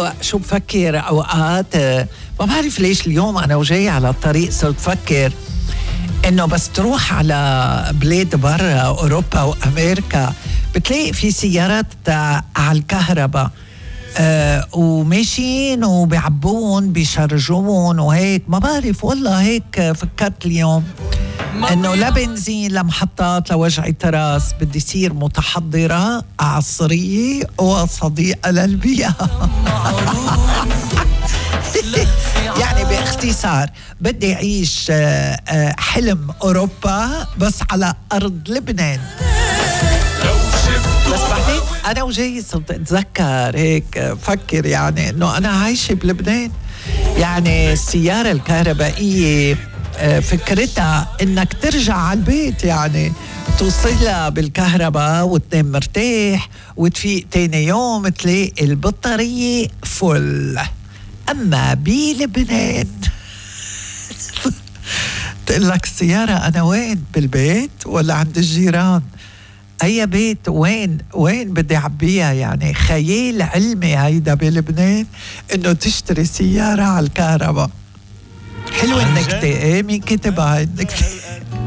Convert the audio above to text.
هلا شو بفكر اوقات، ما بعرف ليش اليوم انا وجاي على الطريق صرت بفكر انه بس تروح على بلاد برا اوروبا وامريكا بتلاقي في سيارات على الكهرباء، وماشيين وبيعبون بيشرجون وهيك. ما بعرف والله، هيك فكرت اليوم انه لا بنزين لا محطات لوجع راس، بدي يصير متحضرة عصرية وصديقة للبيئة. يعني باختصار بدي أعيش حلم أوروبا بس على أرض لبنان. بس بعدين أنا وجاي صرت أتذكر هيك فكر يعني إنه أنا عايشة بلبنان. يعني السيارة الكهربائية فكرتها إنك ترجع على البيت، يعني توصلها بالكهرباء وتنام مرتاح وتفيق تاني يوم تلاقي البطارية فل. أما بلبنان تقول لك السيارة أنا وين، بالبيت ولا عند الجيران؟ أي بيت وين بدي أعبيها؟ يعني خيال علمي هيدا بلبنان إنه تشتري سيارة على الكهرباء. حلوة النكتة، مين كتبها النكتة؟